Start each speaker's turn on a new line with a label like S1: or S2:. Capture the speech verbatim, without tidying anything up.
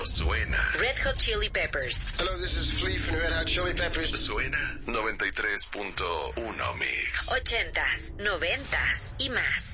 S1: Esto suena.
S2: Red Hot Chili Peppers.
S3: Hello, this is Flea from Red Hot Chili Peppers.
S1: Suena noventa y tres punto uno Mix.
S2: Ochentas, noventas y más.